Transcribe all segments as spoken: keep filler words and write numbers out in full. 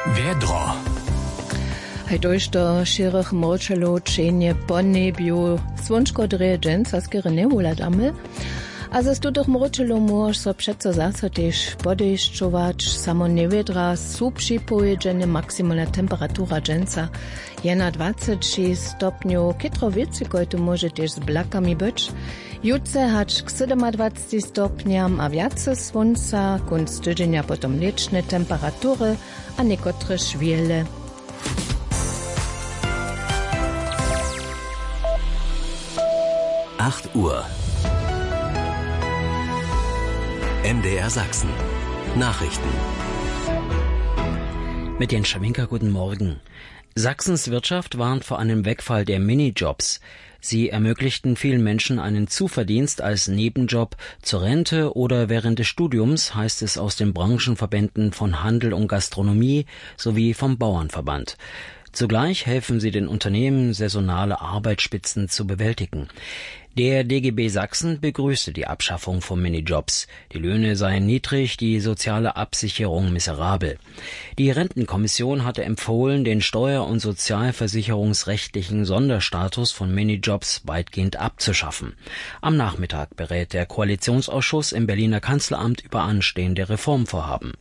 Wiedro. Hej dojšto širih močalo čenje po nebju, svončko dreje dženca skere ne uladame, a za studih močalo mož so přeco zase tež podejščovač, samo nevedra, subši pojedžene maksimalna temperatura dženca je na dvacet šest stopňov, kitro vici, koje tu može tež s blakami byč. Jutce hač k sedemodvacet stopňam a viace svonca, kunst tydzienia potom liečne temperatury a niekotre šviele. acht Uhr. M D R Sachsen. Nachrichten. Mit Jens Schawinka, guten Morgen. Sachsens Wirtschaft warnt vor einem Wegfall der Minijobs. Sie ermöglichten vielen Menschen einen Zuverdienst als Nebenjob zur Rente oder während des Studiums, heißt es aus den Branchenverbänden von Handel und Gastronomie sowie vom Bauernverband. Zugleich helfen sie den Unternehmen, saisonale Arbeitsspitzen zu bewältigen. Der D G B Sachsen begrüßte die Abschaffung von Minijobs. Die Löhne seien niedrig, die soziale Absicherung miserabel. Die Rentenkommission hatte empfohlen, den steuer- und sozialversicherungsrechtlichen Sonderstatus von Minijobs weitgehend abzuschaffen. Am Nachmittag berät der Koalitionsausschuss im Berliner Kanzleramt über anstehende Reformvorhaben.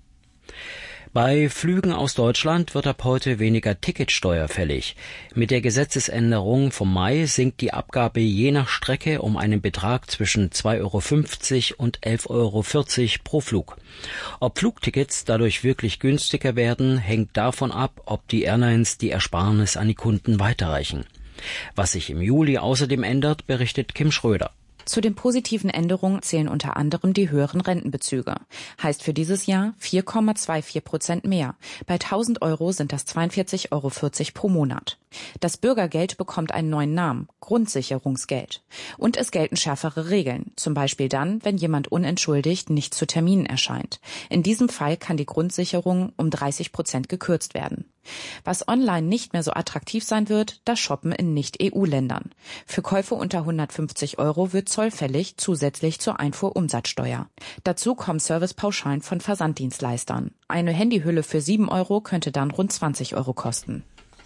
Bei Flügen aus Deutschland wird ab heute weniger Ticketsteuer fällig. Mit der Gesetzesänderung vom Mai sinkt die Abgabe je nach Strecke um einen Betrag zwischen zwei Euro fünfzig und elf Euro vierzig pro Flug. Ob Flugtickets dadurch wirklich günstiger werden, hängt davon ab, ob die Airlines die Ersparnis an die Kunden weiterreichen. Was sich im Juli außerdem ändert, berichtet Kim Schröder. Zu den positiven Änderungen zählen unter anderem die höheren Rentenbezüge. Heißt für dieses Jahr vier Komma vierundzwanzig Prozent mehr. Bei tausend Euro sind das zweiundvierzig Euro vierzig pro Monat. Das Bürgergeld bekommt einen neuen Namen, Grundsicherungsgeld. Und es gelten schärfere Regeln, zum Beispiel dann, wenn jemand unentschuldigt nicht zu Terminen erscheint. In diesem Fall kann die Grundsicherung um dreißig Prozent gekürzt werden. Was online nicht mehr so attraktiv sein wird, das Shoppen in Nicht-E U-Ländern. Für Käufe unter hundertfünfzig Euro wird Zoll fällig, zusätzlich zur Einfuhrumsatzsteuer. Dazu kommen Servicepauschalen von Versanddienstleistern. Eine Handyhülle für sieben Euro könnte dann rund zwanzig Euro kosten.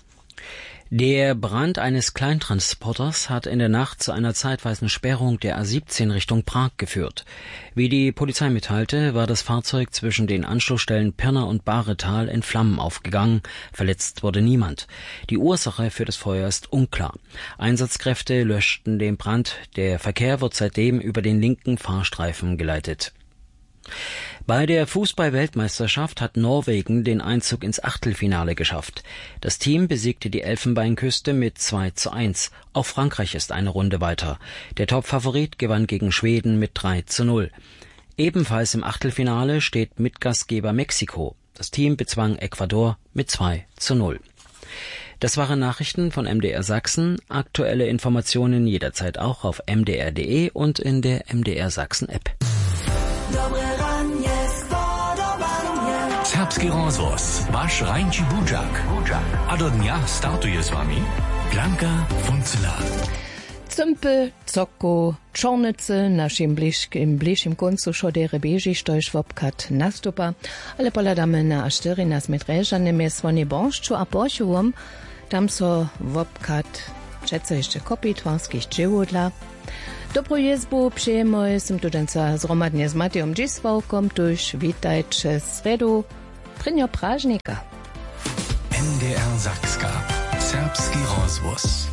Der Brand eines Kleintransporters hat in der Nacht zu einer zeitweisen Sperrung der A siebzehn Richtung Prag geführt. Wie die Polizei mitteilte, war das Fahrzeug zwischen den Anschlussstellen Pirna und Bahretal in Flammen aufgegangen. Verletzt wurde niemand. Die Ursache für das Feuer ist unklar. Einsatzkräfte löschten den Brand. Der Verkehr wird seitdem über den linken Fahrstreifen geleitet. Bei der Fußball-Weltmeisterschaft hat Norwegen den Einzug ins Achtelfinale geschafft. Das Team besiegte die Elfenbeinküste mit zwei zu eins. Auch Frankreich ist eine Runde weiter. Der Topfavorit gewann gegen Schweden mit drei zu null. Ebenfalls im Achtelfinale steht Mitgastgeber Mexiko. Das Team bezwang Ecuador mit zwei zu null. Das waren Nachrichten von M D R Sachsen. Aktuelle Informationen jederzeit auch auf m d r punkt d e und in der M D R Sachsen App. Serbski rozhlas, váš Rajnči Budžak. A do dňa startuje s vami Blanka Funzela. Zümpel, Zocko, Czornice, naszym bliskim, bliskim końcu szodere beži, što je švopkat nastupa, ale poladamy na aštyri nas mit režanemi svoni bonšču a pošuvom, tam so vopkat čece jeszcze kopitwanskich dživodla. Dobrą jezbu przyjemoj, sem tudenca zromadnie z Matejom Dziswałkom, tuż witajcie z redu Prinjo Pražnika. M D R Sakska. Serbski rozhlas.